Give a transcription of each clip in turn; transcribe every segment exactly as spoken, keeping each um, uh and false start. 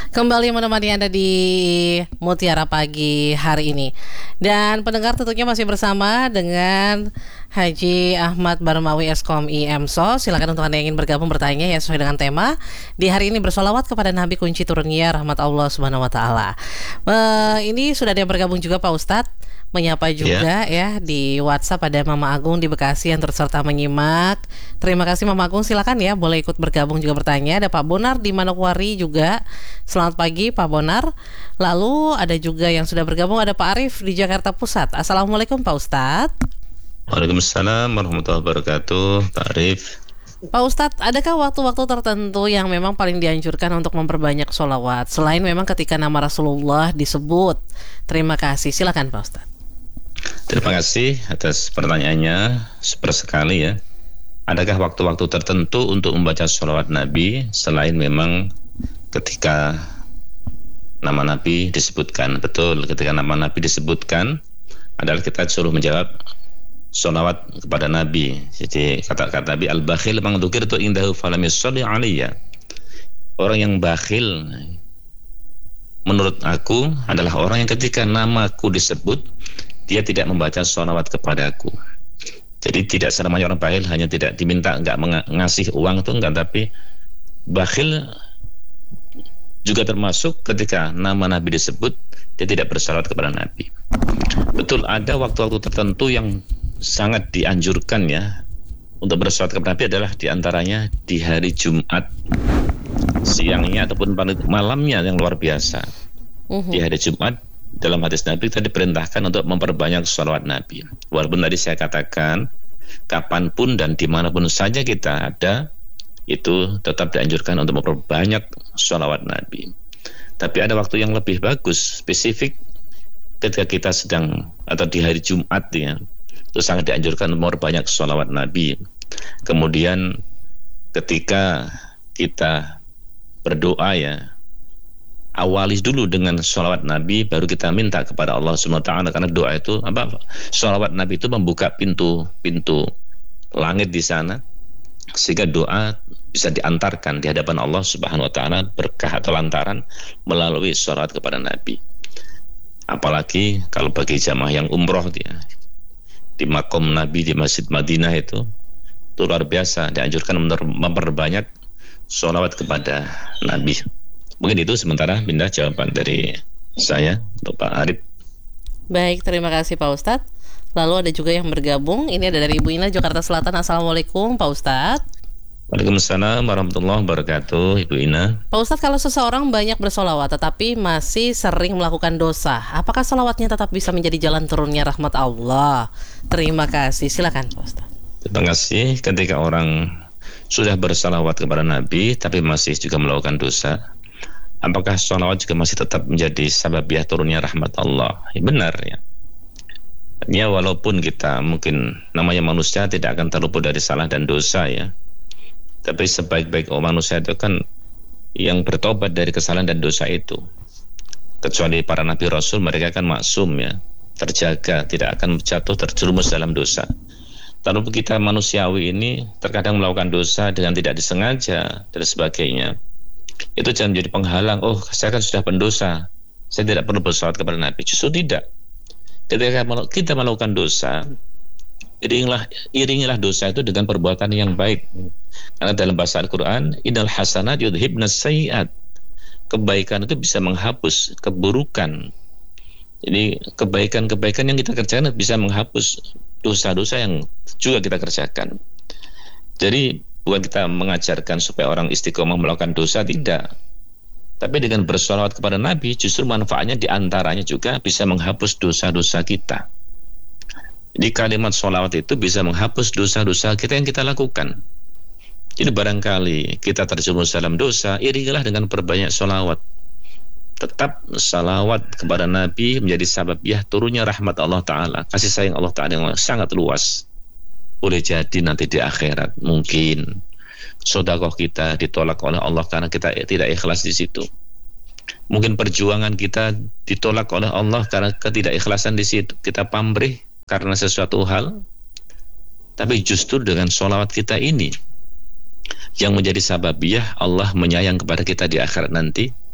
Kembali menemani Anda di Mutiara Pagi hari ini. Dan pendengar tentunya masih bersama dengan Haji Ahmad Barmawi Eskom I M S O. Silakan untuk Anda yang ingin bergabung bertanya ya sesuai dengan tema. Di hari ini bersolawat kepada Nabi kunci turunnya rahmat Allah Subhanahu wa taala. Uh, ini sudah ada yang bergabung juga Pak Ustadz. Menyapa juga yeah. ya di WhatsApp ada Mama Agung di Bekasi yang terserta menyimak. Terima kasih Mama Agung, silakan ya boleh ikut bergabung juga bertanya. Ada Pak Bonar di Manokwari juga. Selamat pagi Pak Bonar. Lalu ada juga yang sudah bergabung, ada Pak Arif di Jakarta Pusat. Assalamualaikum Pak Ustadz. Waalaikumsalam warahmatullahi wabarakatuh, Pak Arif. Pak Ustadz, adakah waktu-waktu tertentu yang memang paling dianjurkan untuk memperbanyak sholawat selain memang ketika nama Rasulullah disebut? Terima kasih, silakan Pak Ustadz. Terima kasih atas pertanyaannya, super sekali ya. Adakah waktu-waktu tertentu untuk membaca sholawat Nabi selain memang ketika nama Nabi disebutkan? Betul, ketika nama Nabi disebutkan adalah kita suruh menjawab sholawat kepada Nabi. Jadi kata-kata Nabi, al-bakhil man dzukirtu indahu falam yusalli alayya. Orang yang bakhil menurut aku adalah orang yang ketika namaku disebut dia tidak membaca sholawat kepadaku. Jadi tidak selamanya orang bakhil hanya tidak diminta, enggak mengasih uang itu enggak, tapi bakhil juga termasuk ketika nama Nabi disebut dia tidak bersalawat kepada Nabi. Betul, ada waktu-waktu tertentu yang sangat dianjurkan ya untuk bersalawat kepada Nabi adalah diantaranya di hari Jumat siangnya ataupun malamnya yang luar biasa. Uh-huh. Di hari Jumat dalam hadis Nabi kita diperintahkan untuk memperbanyak sholawat Nabi. Walaupun tadi saya katakan kapanpun dan dimanapun saja kita ada, itu tetap dianjurkan untuk memperbanyak sholawat Nabi. Tapi ada waktu yang lebih bagus, spesifik ketika kita sedang atau di hari Jumat ya, itu sangat dianjurkan untuk memperbanyak sholawat Nabi. Kemudian ketika kita berdoa ya, awali dulu dengan sholawat Nabi, baru kita minta kepada Allah subhanahu wa taala, karena doa itu apa? Sholawat Nabi itu membuka pintu-pintu langit di sana, sehingga doa bisa diantarkan di hadapan Allah subhanahu wa taala berkah atau lantaran melalui sholawat kepada Nabi. Apalagi kalau bagi jamaah yang umroh dia di makom Nabi di Masjid Madinah itu, itu luar biasa dianjurkan memperbanyak sholawat kepada Nabi. Mungkin itu sementara pindah jawaban dari saya untuk Pak Arif. Baik, terima kasih Pak Ustadz. Lalu ada juga yang bergabung. Ini ada dari Ibu Ina Jakarta Selatan. Assalamualaikum Pak Ustadz. Waalaikumsalam warahmatullahi wabarakatuh, Ibu Ina. Pak Ustadz, kalau seseorang banyak bersolawat tetapi masih sering melakukan dosa, apakah solawatnya tetap bisa menjadi jalan turunnya rahmat Allah? Terima kasih. Silakan Pak Ustadz. Terima kasih. Ketika orang sudah bersolawat kepada Nabi tapi masih juga melakukan dosa, apakah sholawat juga masih tetap menjadi sababiah turunnya rahmat Allah? Ya, benar ya. Ya walaupun kita mungkin namanya manusia tidak akan terluput dari salah dan dosa ya, tapi sebaik-baik manusia itu kan yang bertobat dari kesalahan dan dosa itu. Kecuali para nabi rasul, mereka kan maksum ya, terjaga, tidak akan jatuh terjerumus dalam dosa. Lalu kita manusiawi ini terkadang melakukan dosa dengan tidak disengaja dan sebagainya. Itu jangan menjadi penghalang, oh saya kan sudah pendosa, saya tidak perlu bersolawat kepada Nabi. Justru tidak. Ketika kita melakukan dosa, iringilah, iringilah dosa itu dengan perbuatan yang baik. Karena dalam bahasa Al-Quran, innal hasanat yudhibnas sayyi'at. Kebaikan itu bisa menghapus keburukan. Jadi kebaikan-kebaikan yang kita kerjakan bisa menghapus dosa-dosa yang juga kita kerjakan. Jadi bukan kita mengajarkan supaya orang istiqomah melakukan dosa, tidak. Tapi dengan bersolawat kepada Nabi, justru manfaatnya diantaranya juga bisa menghapus dosa-dosa kita. Jadi kalimat solawat itu bisa menghapus dosa-dosa kita yang kita lakukan. Jadi barangkali kita terjerumus dalam dosa, iringilah dengan perbanyak solawat. Tetap salawat kepada Nabi menjadi sababiah turunnya rahmat Allah Ta'ala, kasih sayang Allah Ta'ala yang sangat luas. Boleh jadi nanti di akhirat mungkin sedekah kita ditolak oleh Allah karena kita tidak ikhlas di situ. Mungkin perjuangan kita ditolak oleh Allah karena ketidakikhlasan di situ. Kita pamrih karena sesuatu hal, tapi justru dengan sholawat kita ini yang menjadi sababiah Allah menyayang kepada kita di akhirat nanti,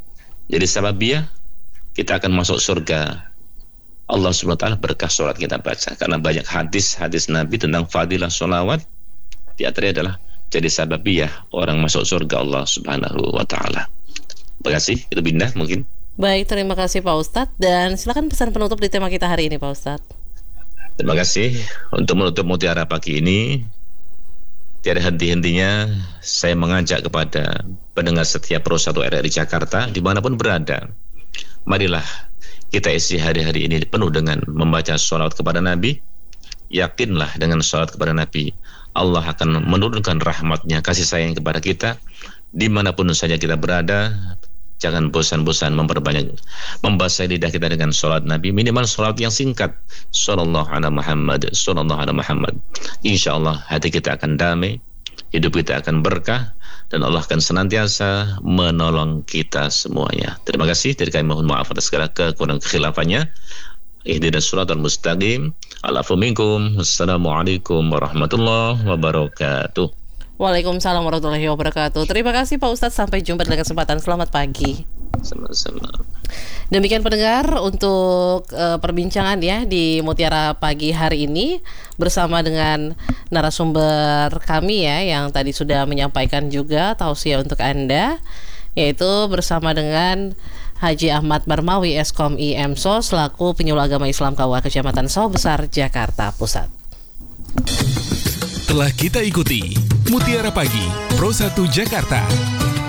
Jadi sababiyah kita akan masuk surga Allah subhanahu wa taala berkah sholat kita baca. Karena banyak hadis-hadis Nabi tentang fadilah sholawat. Di antaranya adalah jadi sababiyah orang masuk surga Allah subhanahu wa ta'ala. Terima kasih. Itu Binda mungkin. Baik, terima kasih Pak Ustadz. Dan silakan pesan penutup di tema kita hari ini Pak Ustadz. Terima kasih. Untuk menutup Mutiara pagi ini, tiada henti-hentinya saya mengajak kepada pendengar setiap Pro satu R R I Jakarta dimanapun berada, marilah kita isi hari-hari ini penuh dengan membaca sholawat kepada Nabi. Yakinlah dengan sholawat kepada Nabi, Allah akan menurunkan rahmatnya, kasih sayang kepada kita dimanapun saja kita berada. Jangan bosan-bosan memperbanyak membasahi lidah kita dengan sholawat Nabi, minimal sholawat yang singkat, sallallahu ala Muhammad, sallallahu ala Muhammad. Insya Allah hati kita akan damai, hidup kita akan berkah, dan Allah akan senantiasa menolong kita semuanya. Terima kasih. Dari kami mohon maaf atas segala kekurangan kekhilafannya. Ihdinas siratal mustaqim. Al-afu minkum. Assalamualaikum warahmatullahi wabarakatuh. Waalaikumsalam warahmatullahi wabarakatuh. Terima kasih Pak Ustadz. Sampai jumpa di kesempatan. Selamat pagi. Sama-sama. Demikian pendengar untuk uh, perbincangan ya di Mutiara pagi hari ini bersama dengan narasumber kami ya yang tadi sudah menyampaikan juga tausiah untuk Anda, yaitu bersama dengan Haji Ahmad Barmawi Eskom I M S O selaku penyuluh agama Islam K U A Kecamatan Sawah Besar, Jakarta Pusat. Telah kita ikuti Mutiara Pagi Pro satu Jakarta.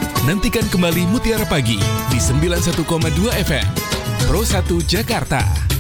Nantikan kembali Mutiara Pagi di sembilan puluh satu koma dua F M Pro satu Jakarta.